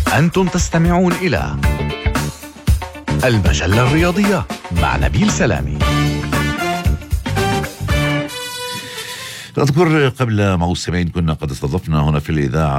أنتم تستمعون إلى المجلة الرياضية مع نبيل سلامي. أذكر قبل موسمين كنا قد استضفنا هنا في الإذاعة